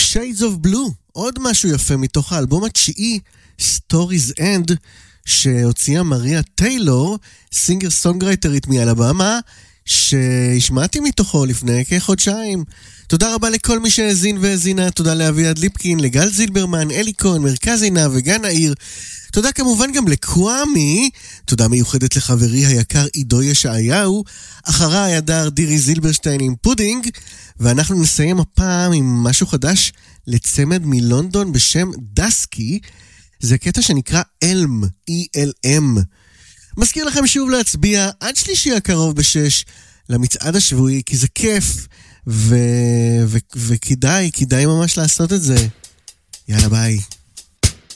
Shades of Blue, עוד משהו יפה מתוך האלבום התשיעי, Stories End, שהוציאה מריה טיילור, סינגר סונגרייטרית מאלבמה, שהשמעתי מתוכו לפני כחודשיים. תודה רבה לכל מי שהאזין והאזינה, תודה לאביעד ליפקין, לגל זילברמן, אלי כהן, מרכז עינה וגן העיר. תודה כמובן גם לקוואמי, תודה מיוחדת לחברי היקר עידו ישעיהו, אחריי הדר דירי זילברשטיין עם פודינג, ואנחנו נסיים הפעם עם משהו חדש לצמד מלונדון בשם דסקי, זה קטע שנקרא אלם, E-L-M. מזכיר לכם שוב להצביע עד שלישי הקרוב ב6 למצעד השבועי, כי זה כיף, וכדאי ממש לעשות את זה. יאללה ביי.